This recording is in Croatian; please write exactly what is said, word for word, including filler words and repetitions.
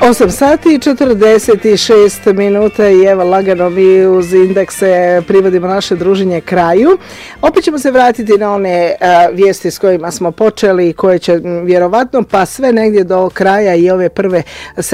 osam sati i četrdeset šest minuta i evo lagano mi uz indekse privodimo naše druženje kraju. Opet ćemo se vratiti na one uh, vijesti s kojima smo počeli i koje će m, vjerovatno pa sve negdje do kraja i ove prve